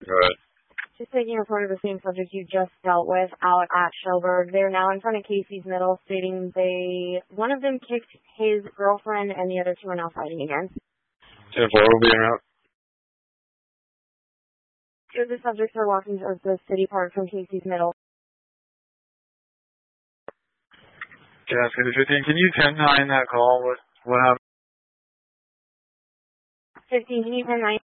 Go ahead. Just taking a report of the same subject you just dealt with out at Shelburne. They're now in front of Casey's Middle, stating one of them kicked his girlfriend and the other two are now fighting again. 10-4 will be en route. Two of the subjects are walking towards the city park from Casey's Middle. Gas 15, can you 10-9 that call? What happened? 15, can you 10-9?